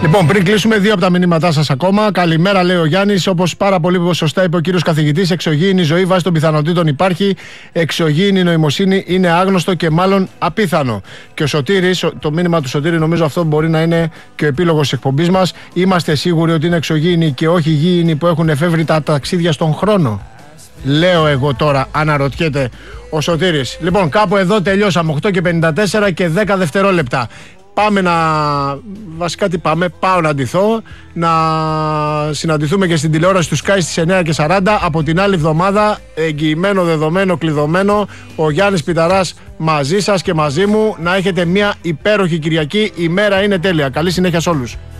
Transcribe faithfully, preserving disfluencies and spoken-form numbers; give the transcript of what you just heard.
Λοιπόν, πριν κλείσουμε, δύο από τα μηνύματά σας ακόμα. Καλημέρα, λέει ο Γιάννης. Όπως πάρα πολύ σωστά είπε ο κύριος καθηγητής, εξωγήινη ζωή βάσει των πιθανότητων υπάρχει. Εξωγήινη νοημοσύνη είναι άγνωστο και μάλλον απίθανο. Και ο Σωτήρης, το μήνυμα του Σωτήρη, νομίζω αυτό μπορεί να είναι και ο επίλογος της εκπομπής μας. Είμαστε σίγουροι ότι είναι εξωγήινοι και όχι γήινοι που έχουν εφεύρει τα ταξίδια στον χρόνο? Λέω εγώ τώρα, αναρωτιέται ο Σωτήρης. Λοιπόν, κάπου εδώ τελειώσαμε. οκτώ και πενήντα τέσσερα και δέκα δευτερόλεπτα. Πάμε να... Βασικά τι πάμε, πάω να ντυθώ, να συναντηθούμε και στην τηλεόραση του Sky στις εννιά και σαράντα. Από την άλλη εβδομάδα, εγγυημένο, δεδομένο, κλειδωμένο, ο Γιάννης Πιταράς μαζί σας και μαζί μου. Να έχετε μια υπέροχη Κυριακή, η μέρα είναι τέλεια. Καλή συνέχεια σε όλους.